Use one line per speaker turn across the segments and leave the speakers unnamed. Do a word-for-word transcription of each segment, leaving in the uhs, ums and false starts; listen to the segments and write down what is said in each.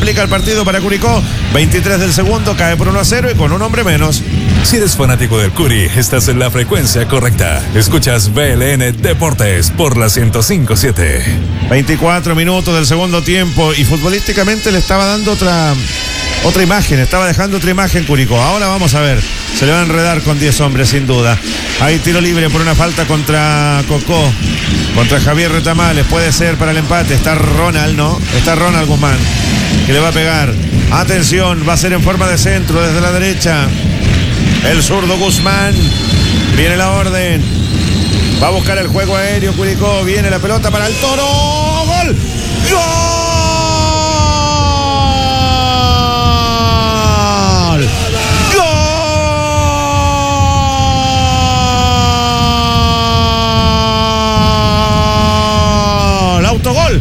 complica el partido para Curicó. veintitrés del segundo, cae por uno a cero y con un hombre menos.
Si eres fanático del Curi, estás en la frecuencia correcta. Escuchas B L N Deportes por la ciento cinco punto siete.
veinticuatro minutos del segundo tiempo y futbolísticamente le estaba dando otra, otra imagen, estaba dejando otra imagen Curicó. Ahora vamos a ver, se le va a enredar con diez hombres sin duda. Hay tiro libre por una falta contra Cocó, contra Javier Retamales, puede ser para el empate. Está Ronald, ¿no? Está Ronald Guzmán, que le va a pegar. Atención, va a ser en forma de centro desde la derecha. El zurdo Guzmán, viene la orden, va a buscar el juego aéreo Curicó, viene la pelota para el Toro, ¡gol! ¡Gol! ¡Gol! ¡Autogol!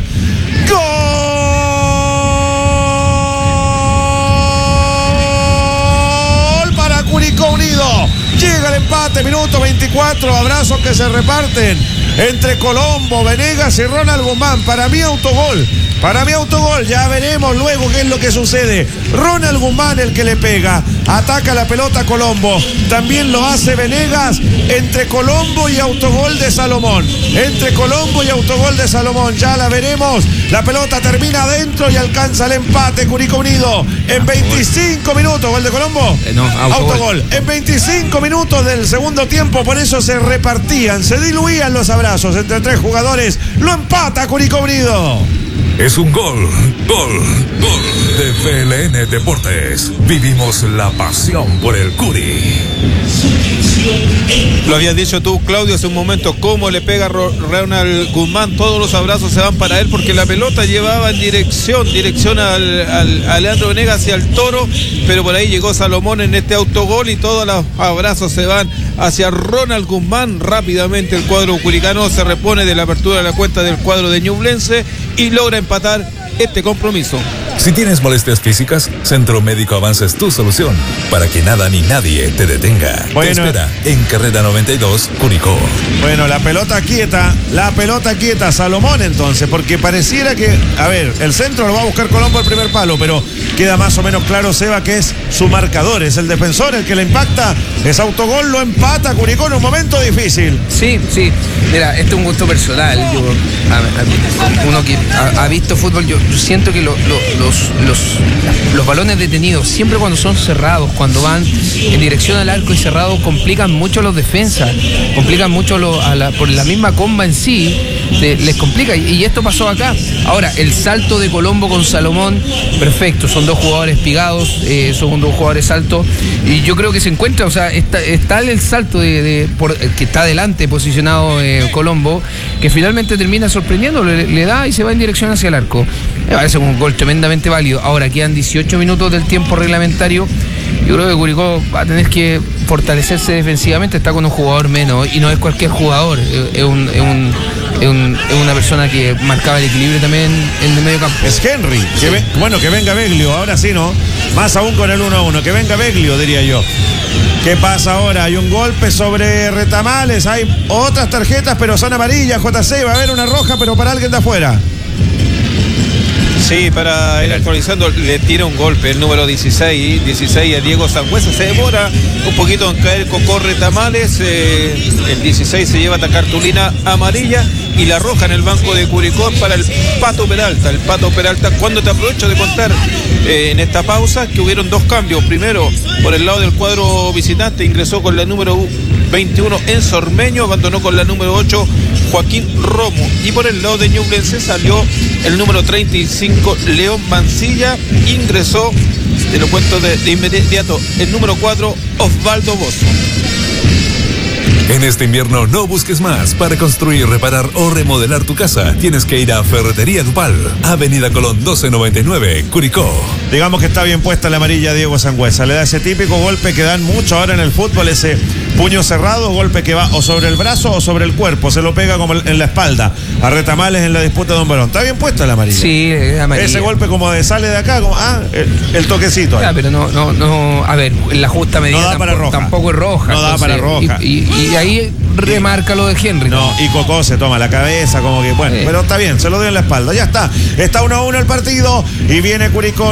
Unido, llega el empate, minuto veinticuatro, abrazos que se reparten entre Colombo, Venegas y Ronald Guzmán. Para mí autogol, para mí autogol, ya veremos luego qué es lo que sucede. Ronald Guzmán el que le pega, ataca la pelota a Colombo, también lo hace Venegas, entre Colombo y autogol de Salomón, entre Colombo y autogol de Salomón, ya la veremos. La pelota termina adentro y alcanza el empate Curicó Unido en veinticinco minutos. ¿Gol de Colombo?
Eh, no, autogol.
Autogol. En veinticinco minutos del segundo tiempo, por eso se repartían, se diluían los abrazos entre tres jugadores. Lo empata Curicó Unido.
Es un gol, gol, gol de B L N Deportes. Vivimos la pasión por el Curi.
Lo habías dicho tú, Claudio, hace un momento, cómo le pega Ronald Guzmán. Todos los abrazos se van para él porque la pelota llevaba en dirección, dirección al, al, a Leandro Venegas y al Toro, pero por ahí llegó Salomón en este autogol y todos los abrazos se van hacia Ronald Guzmán. Rápidamente el cuadro curicano se repone de la apertura de la cuenta del cuadro de Ñublense y logra empatar este compromiso.
Si tienes molestias físicas, Centro Médico Avance es tu solución para que nada ni nadie te detenga.
Bueno.
Te espera en Carrera noventa y dos, Curicó.
Bueno, la pelota quieta, la pelota quieta, Salomón entonces, porque pareciera que, a ver, el centro lo va a buscar Colombo al primer palo, pero queda más o menos claro, Seba, que es su marcador, es el defensor el que le impacta, es autogol, lo empata Curicó en un momento difícil.
Sí, sí, mira, este es un gusto personal, yo, a, a, uno que ha, ha visto fútbol, yo, yo siento que lo, lo, los, los, los balones detenidos, siempre cuando son cerrados, cuando van en dirección al arco y cerrado, complican mucho a los defensas, complican mucho lo, a la, por la misma comba en sí, te, les complica, y, y esto pasó acá. Ahora, el salto de Colombo con Salomón, perfecto, son dos jugadores pigados, eh, son dos jugadores altos, y yo creo que se encuentra, o sea, está, está el salto de, de por, que está adelante posicionado eh, Colombo, que finalmente termina sorprendiendo, le, le da y se va en dirección hacia el arco. Me parece un gol tremendamente válido. Ahora quedan dieciocho minutos del tiempo reglamentario. Yo creo que Curicó va a tener que fortalecerse defensivamente, está con un jugador menos y no es cualquier jugador, es, un, es, un, es, un, es una persona que marcaba el equilibrio también en el medio campo.
Es Henry, que ve, bueno, que venga Beglio, ahora sí, ¿no? Más aún con el uno a uno, que venga Beglio, diría yo. ¿Qué pasa ahora? Hay un golpe sobre Retamales, hay otras tarjetas, pero son amarillas, J C, va a haber una roja, pero para alguien de afuera.
Sí, para ir actualizando, le tira un golpe el número dieciséis, dieciséis a Diego Sangüesa, se demora un poquito en caer Cocó Retamales, eh, el dieciséis se lleva a cartulina amarilla y la roja en el banco de Curicó para el Pato Peralta, el Pato Peralta, cuando te aprovecho de contar eh, en esta pausa que hubieron dos cambios. Primero, por el lado del cuadro visitante ingresó con la número veintiuno Enzo Ormeño, abandonó con la número ocho Joaquín Romo, y por el lado de Ñublense salió el número treinta y cinco León Mancilla, ingresó, te lo cuento de, de inmediato, el número cuatro Osvaldo Bozo.
En este invierno no busques más para construir, reparar o remodelar tu casa. Tienes que ir a Ferretería Dupal, Avenida Colón doce noventa y nueve, Curicó.
Digamos que está bien puesta la amarilla a Diego Sangüesa. Le da ese típico golpe que dan mucho ahora en el fútbol, ese puño cerrado, golpe que va o sobre el brazo o sobre el cuerpo. Se lo pega como en la espalda a Retamales en la disputa de un balón. Está bien puesta la amarilla.
Sí, es amarilla.
Ese golpe como de sale de acá, como ah, el, el toquecito.
Ya, pero no, no, no, a ver, la justa medida
no da
tampoco,
para roja.
tampoco es roja.
No da para roja.
Y, y, y ahí remarca lo de Henry.
No, y Cocó se toma la cabeza, como que bueno, sí. Pero está bien, se lo dio en la espalda. Ya está. Está uno a uno el partido y viene Curicó.